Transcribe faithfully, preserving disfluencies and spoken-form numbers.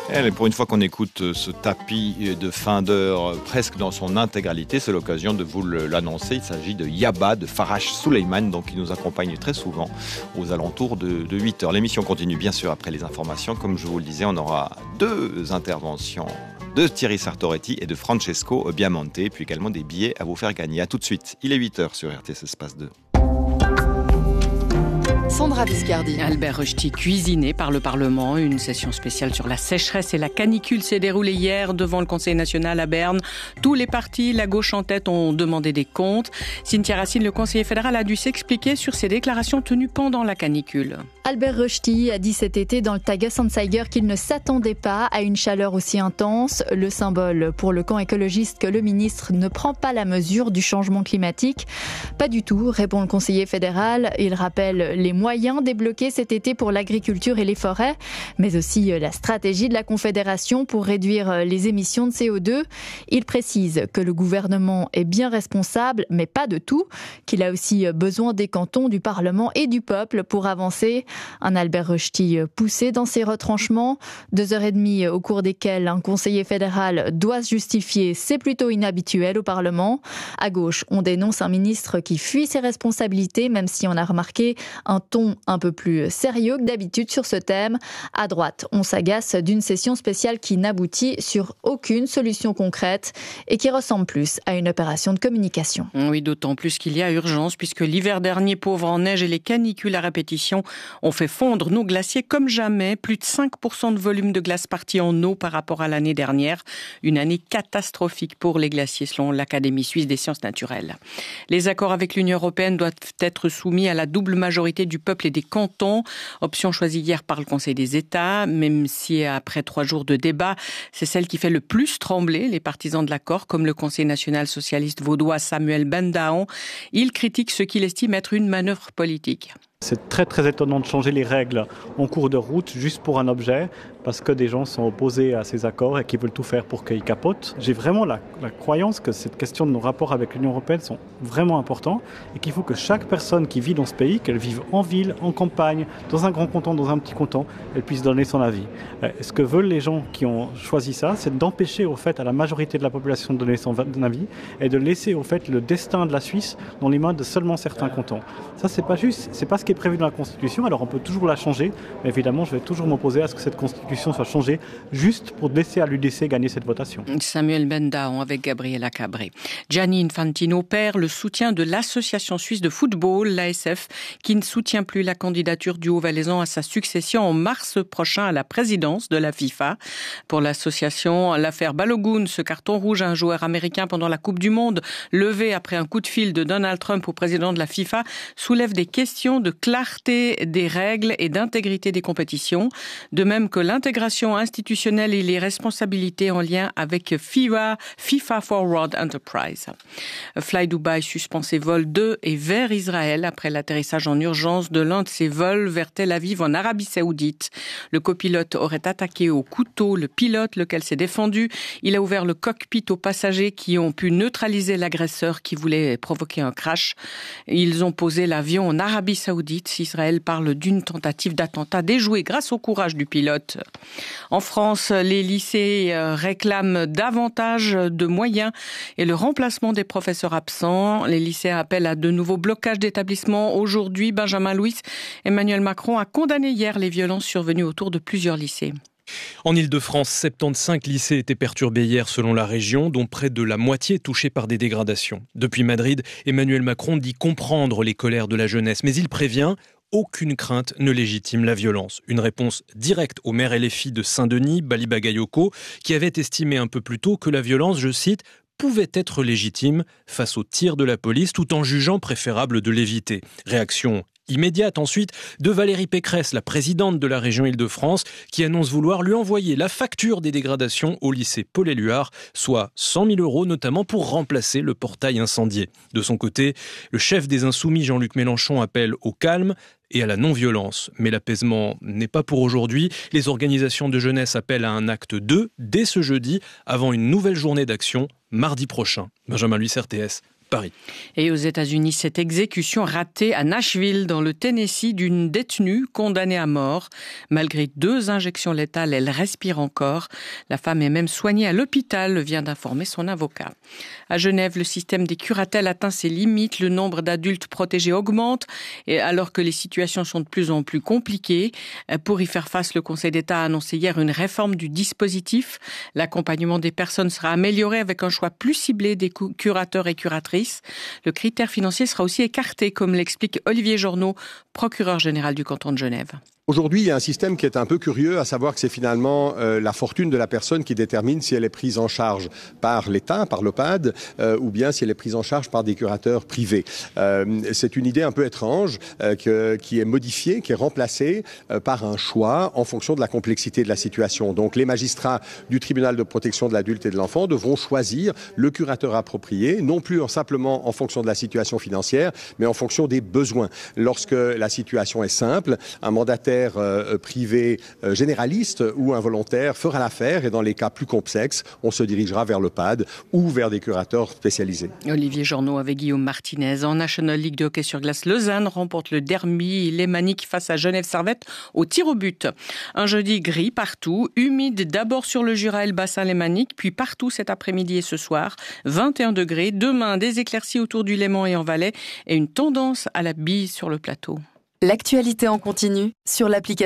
Et pour une fois qu'on écoute ce tapis de fin d'heure presque dans son intégralité, c'est l'occasion de vous l'annoncer. Il s'agit de Yaba, de Farash Souleyman, donc qui nous accompagne très souvent aux alentours de, de huit heures. L'émission continue bien sûr après les informations. Comme je vous le disais, on aura deux interventions de Thierry Sartoretti et de Francesco Biamonte, puis également des billets à vous faire gagner. A tout de suite, il est huit heures sur R T S Espace deux. Sandra Viscardi. Albert Rösti cuisiné par le Parlement. Une session spéciale sur la sécheresse et la canicule s'est déroulée hier devant le Conseil national à Berne. Tous les partis, la gauche en tête, ont demandé des comptes. Cynthia Racine, le conseiller fédéral, a dû s'expliquer sur ses déclarations tenues pendant la canicule. Albert Rösti a dit cet été dans le Tages-Anzeiger qu'il ne s'attendait pas à une chaleur aussi intense. Le symbole pour le camp écologiste que le ministre ne prend pas la mesure du changement climatique. Pas du tout, répond le conseiller fédéral. Il rappelle les moyens débloqués cet été pour l'agriculture et les forêts, mais aussi la stratégie de la Confédération pour réduire les émissions de C O deux. Il précise que le gouvernement est bien responsable, mais pas de tout, qu'il a aussi besoin des cantons, du Parlement et du peuple pour avancer. Un Albert Rösti poussé dans ses retranchements. Deux heures et demie au cours desquelles un conseiller fédéral doit se justifier, c'est plutôt inhabituel au Parlement. À gauche, on dénonce un ministre qui fuit ses responsabilités, même si on a remarqué un ton un peu plus sérieux que d'habitude sur ce thème. À droite, on s'agace d'une session spéciale qui n'aboutit sur aucune solution concrète et qui ressemble plus à une opération de communication. Oui, d'autant plus qu'il y a urgence puisque l'hiver dernier, pauvre en neige et les canicules à répétition ont fait fondre nos glaciers comme jamais. Plus de cinq pour cent de volume de glace parti en eau par rapport à l'année dernière. Une année catastrophique pour les glaciers selon l'Académie suisse des sciences naturelles. Les accords avec l'Union européenne doivent être soumis à la double majorité du peuple et des cantons. Option choisie hier par le Conseil des États, même si après trois jours de débat, c'est celle qui fait le plus trembler les partisans de l'accord, comme le Conseil national socialiste vaudois Samuel Bendaon. Il critique ce qu'il estime être une manœuvre politique. C'est très très étonnant de changer les règles en cours de route juste pour un objet, parce que des gens sont opposés à ces accords et qui veulent tout faire pour qu'ils capotent. J'ai vraiment la, la croyance que cette question de nos rapports avec l'Union européenne sont vraiment importants et qu'il faut que chaque personne qui vit dans ce pays, qu'elle vive en ville, en campagne, dans un grand canton, dans un petit canton, elle puisse donner son avis. Ce que veulent les gens qui ont choisi ça, c'est d'empêcher au fait à la majorité de la population de donner son avis et de laisser au fait le destin de la Suisse dans les mains de seulement certains cantons. Ça, c'est pas juste, c'est pas ce qui est prévu dans la Constitution, alors on peut toujours la changer, mais évidemment je vais toujours m'opposer à ce que cette Constitution soit changée juste pour laisser à l'U D C gagner cette votation. Samuel Bendaon avec Gabriela Cabré. Gianni Infantino perd le soutien de l'Association suisse de football, l'A S F, qui ne soutient plus la candidature du Haut-Valaisan à sa succession en mars prochain à la présidence de la FIFA. Pour l'association, l'affaire Balogun, ce carton rouge à un joueur américain pendant la Coupe du Monde, levé après un coup de fil de Donald Trump au président de la FIFA, soulève des questions de clarté des règles et d'intégrité des compétitions, de même que l'intégration institutionnelle et les responsabilités en lien avec FIFA, FIFA Forward Enterprise. Fly Dubai suspend ses vols de et vers Israël après l'atterrissage en urgence de l'un de ses vols vers Tel Aviv en Arabie Saoudite. Le copilote aurait attaqué au couteau le pilote, lequel s'est défendu. Il a ouvert le cockpit aux passagers qui ont pu neutraliser l'agresseur qui voulait provoquer un crash. Ils ont posé l'avion en Arabie Saoudite. Israël parle d'une tentative d'attentat déjouée grâce au courage du pilote. En France, les lycées réclament davantage de moyens et le remplacement des professeurs absents. Les lycéens appellent à de nouveaux blocages d'établissements. Aujourd'hui, Benjamin Louis, Emmanuel Macron a condamné hier les violences survenues autour de plusieurs lycées. En Île-de-France, soixante-quinze lycées étaient perturbés hier selon la région, dont près de la moitié touchés par des dégradations. Depuis Madrid, Emmanuel Macron dit comprendre les colères de la jeunesse, mais il prévient « aucune crainte ne légitime la violence ». Une réponse directe au maire L F I de Saint-Denis, Bali Bagayoko, qui avait estimé un peu plus tôt que la violence, je cite, pouvait être légitime face aux tirs de la police, tout en jugeant préférable de l'éviter. Réaction immédiate ensuite de Valérie Pécresse, la présidente de la région Île-de-France, qui annonce vouloir lui envoyer la facture des dégradations au lycée Paul-Éluard, soit cent mille euros notamment pour remplacer le portail incendié. De son côté, le chef des Insoumis, Jean-Luc Mélenchon, appelle au calme et à la non-violence. Mais l'apaisement n'est pas pour aujourd'hui. Les organisations de jeunesse appellent à un acte deux dès ce jeudi, avant une nouvelle journée d'action mardi prochain. Benjamin Louis, R T S. Paris. Et aux États-Unis, cette exécution ratée à Nashville, dans le Tennessee, d'une détenue condamnée à mort. Malgré deux injections létales, elle respire encore. La femme est même soignée à l'hôpital, vient d'informer son avocat. À Genève, le système des curatelles atteint ses limites. Le nombre d'adultes protégés augmente, et alors que les situations sont de plus en plus compliquées. Pour y faire face, le Conseil d'État a annoncé hier une réforme du dispositif. L'accompagnement des personnes sera amélioré avec un choix plus ciblé des curateurs et curatrices. Le critère financier sera aussi écarté, comme l'explique Olivier Jornaud, procureur général du canton de Genève. Aujourd'hui, il y a un système qui est un peu curieux, à savoir que c'est finalement euh, la fortune de la personne qui détermine si elle est prise en charge par l'État, par l'OPAD, euh, ou bien si elle est prise en charge par des curateurs privés. Euh, c'est une idée un peu étrange euh, que, qui est modifiée, qui est remplacée euh, par un choix en fonction de la complexité de la situation. Donc les magistrats du tribunal de protection de l'adulte et de l'enfant devront choisir le curateur approprié, non plus en simplement en fonction de la situation financière, mais en fonction des besoins. Lorsque la situation est simple, un mandataire Euh, privé euh, généraliste ou involontaire fera l'affaire, et dans les cas plus complexes, on se dirigera vers l'OPAD ou vers des curateurs spécialisés. Olivier Jornaud avec Guillaume Martinez. En National League de hockey sur glace, Lausanne remporte le derby lémanique face à Genève-Servette au tir au but. Un jeudi gris partout, humide d'abord sur le Jura et le bassin lémanique, puis partout cet après-midi et ce soir. vingt et un degrés, demain des éclaircies autour du Léman et en Valais et une tendance à la bise sur le plateau. L'actualité en continu sur l'application